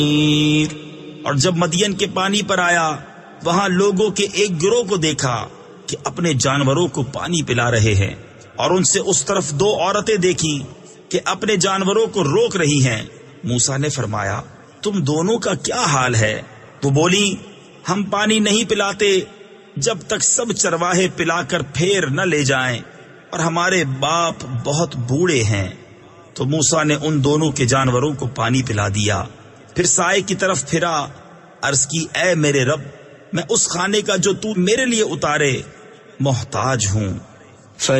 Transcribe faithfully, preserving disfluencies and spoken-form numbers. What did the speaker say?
और जब मदियन के पानी पर आया, वहां लोगों के एक गिरोह को देखा कि अपने जानवरों को पानी पिला रहे हैं, और उनसे उस तरफ दो औरतें देखी कि अपने जानवरों को रोक रही हैं। मूसा ने फरमाया, तुम दोनों का क्या हाल है? वो बोली, हम पानी नहीं पिलाते जब तक सब चरवाहे पिलाकर फेर न ले जाएं, और हमारे बाप बहुत बूढ़े हैं। तो मूसा ने उन दोनों के जानवरों को पानी पिला दिया, फिर साए की तरफ फिरा, अर्ज की, ऐ मेरे रब, मैं उस खाने का जो तू मेरे लिए उतारे मोहताज हूं।